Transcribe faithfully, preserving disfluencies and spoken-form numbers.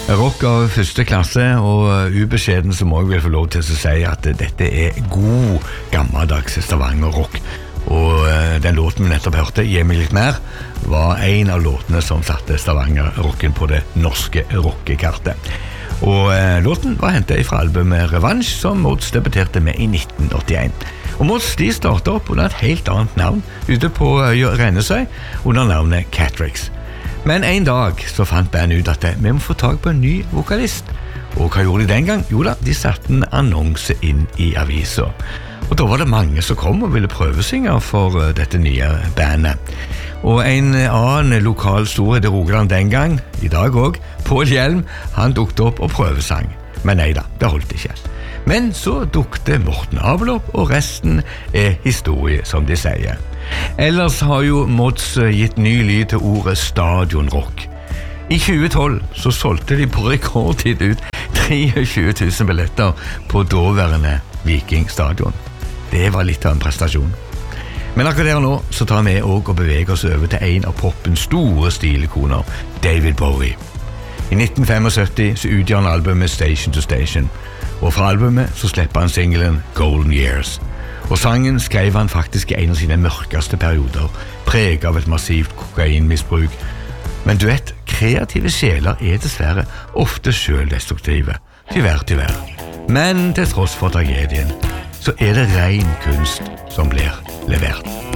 Rock av første klasse, og ubeskjeden så må jeg vel få lov til å si at dette er god, gammeldags Stavanger-rock. Og den låten vi nettopp hørte, «Gi meg litt mer», var en av låtene som satte Stavanger-rocken på det norske rockekartet. Og eh, låten var hentet fra albumet Revanche, som Mods debuterte med i nitten åttien. Og Mods de startet opp under et helt annet navn, ute på øya Rennesøy, under navnet Catrix. Men en dag så fant bandet ut at vi må få tag på en ny vokalist. Og hva gjorde de den gang? Jo da, de satte en annonse inn i avisa. Og da var det mange som kom og ville prøvesynge for dette nye bandet. Og en annen lokal storhet i Rogaland den gang, i dag også, Paul Hjelm, han dukte opp og prøvesang. Men nei da, det holdt ikke. Men så dukte Morten Abel opp, og resten er historie, som de sier. Ellers har jo Mods gitt ny lyd til ordet stadionrock. I tjue tolv så solgte de på rekordtid ut tjuetre tusen billetter på daværende Viking stadion. Det var litt av en prestasjon. Men akkurat der nå så tar vi også og beveger oss over til en av poppens store stilikoner, David Bowie. I nitten syttifem så utgjør han albumet Station to Station, og fra albumet så slipper han singelen Golden Years. Og sangen skrev han faktisk i en av sine mørkeste perioder, preget av et massivt kokainmisbruk. Men du vet, kreative sjeler er dessverre ofte selvdestruktive. Tyvärr, tyvärr. Men til tross for tragedien, så er det ren kunst som blir levert.